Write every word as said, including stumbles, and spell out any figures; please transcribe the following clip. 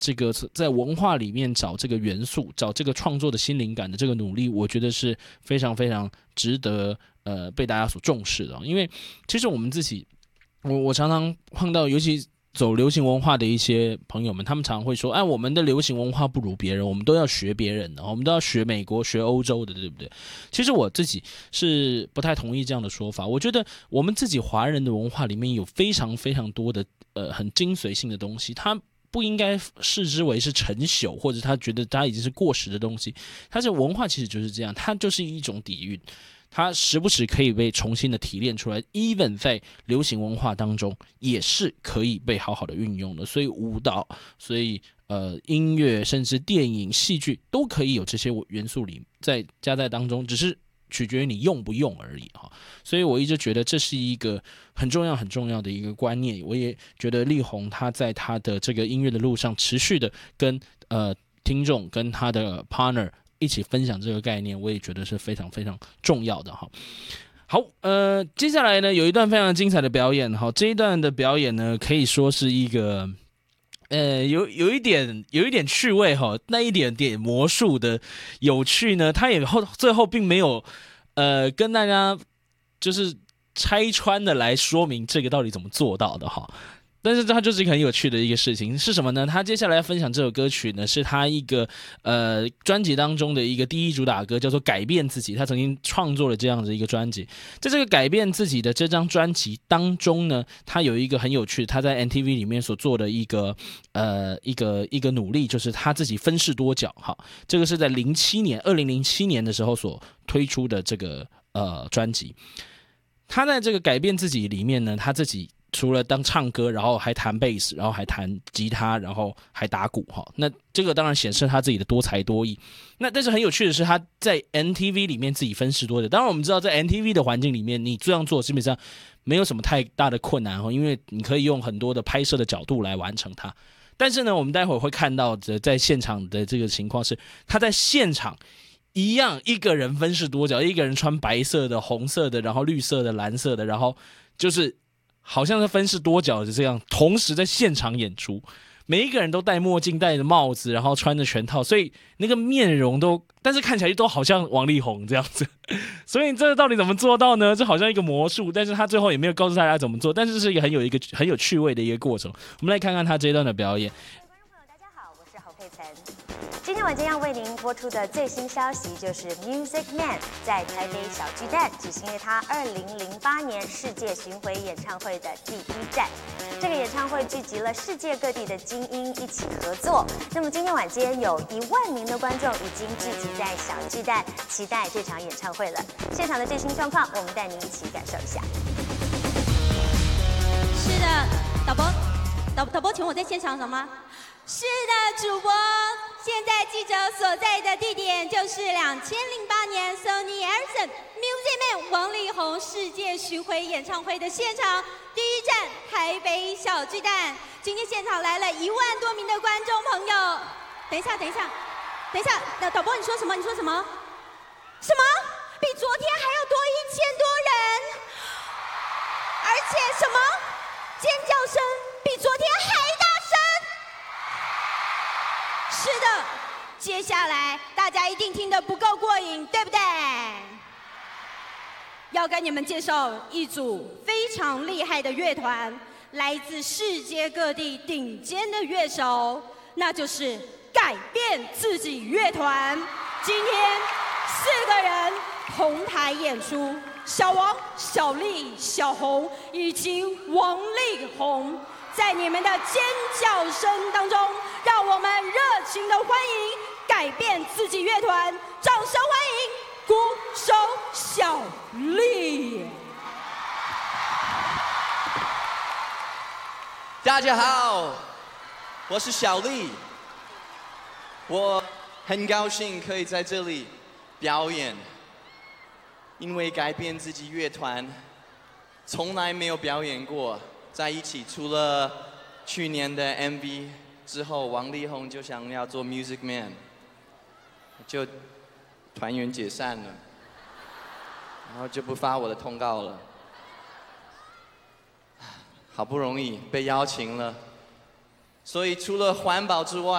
这个在文化里面找这个元素，找这个创作的新灵感的这个努力，我觉得是非常非常值得呃被大家所重视的。因为其实我们自己，我我常常碰到，尤其走流行文化的一些朋友们，他们常常会说：“哎，我们的流行文化不如别人，我们都要学别人的，我们都要学美国、学欧洲的，对不对？”其实我自己是不太同意这样的说法。我觉得我们自己华人的文化里面有非常非常多的呃很精髓性的东西，它不应该视之为是陈朽，或者他觉得它已经是过时的东西。它这文化其实就是这样，它就是一种底蕴。它时不时可以被重新的提炼出来 ，even 在流行文化当中也是可以被好好的运用的。所以舞蹈，所以呃音乐，甚至电影、戏剧都可以有这些元素里在加在当中，只是取决于你用不用而已哈。所以我一直觉得这是一个很重要、很重要的一个观念。我也觉得力宏他在他的这个音乐的路上持续的跟呃听众、跟他的 partner。一起分享这个概念，我也觉得是非常非常重要的哈。好，呃，接下来呢有一段非常精彩的表演哈，这一段的表演呢可以说是一个，呃，有有一点有一点趣味哈，那一点点魔术的有趣呢，他也后最后并没有呃跟大家就是拆穿的来说明这个到底怎么做到的哈。但是它就是一个很有趣的一个事情，是什么呢？他接下来要分享这首歌曲呢，是他一个呃专辑当中的一个第一主打歌，叫做《改变自己》。他曾经创作了这样的一个专辑，在这个《改变自己》的这张专辑当中呢，他有一个很有趣，他在 M T V 里面所做的一个呃一个一个努力，就是他自己分饰多角。哈，这个是在零七年，二零零七年的时候所推出的这个呃专辑。他在这个《改变自己》里面呢，他自己。除了当唱歌，然后还弹贝斯，然后还弹吉他，然后还打鼓哈。那这个当然显示他自己的多才多艺。那但是很有趣的是，他在 M T V 里面自己分饰多角。当然我们知道，在 M T V 的环境里面，你这样做基本上没有什么太大的困难哈，因为你可以用很多的拍摄的角度来完成它。但是呢，我们待会儿会看到的在现场的这个情况是，他在现场。一样，一个人分饰多角，一个人穿白色的、红色的，然后绿色的、蓝色的，然后就是好像是分饰多角的这样，同时在现场演出。每一个人都戴墨镜、戴着帽子，然后穿着全套，所以那个面容都，但是看起来都好像王力宏这样子。所以这个到底怎么做到呢？这好像一个魔术，但是他最后也没有告诉大家怎么做，但是是一个很有一个很有趣味的一个过程。我们来看看他这一段的表演。 今天晚间要为您播出的最新消息就是 Music Man 在台北小巨蛋举行了他二零零八年世界巡回演唱会的第一站。这个演唱会聚集了世界各地的精英一起合作。那么今天晚间有一万名的观众已经聚集在小巨蛋，期待这场演唱会了。现场的最新状况，我们带您一起感受一下。 是的，导播，导导播，请我在现场好吗？是的，主播。现在记者所在的地点就是两千零八年 Sony Ericsson Music Man 王力宏世界巡回演唱会的现场，第一站台北小巨蛋。今天现场来了一万多名的观众朋友。等一下，等一下，等一下，导导播你说什么？你说什么？什么？比昨天还要多一千多人？而且什么？尖叫声比昨天还大声？是的，接下来大家一定听得不够过瘾，对不对？要跟你们介绍一组非常厉害的乐团，来自世界各地顶尖的乐手，那就是改变自己乐团。今天四个人同台演出，小王、小丽、小红以及王力宏。在你们的尖叫声当中，让我们热情的欢迎改变自己乐团，掌声欢迎鼓手小丽。 大家好，我是小丽，我很高兴可以在这里表演，因为改变自己乐团从来没有表演过。在一起，除了去年的 M V 之后，王力宏就想要做 Music Man， 就团员解散了，然后就不发我的通告了。好不容易被邀请了，所以除了环保之外，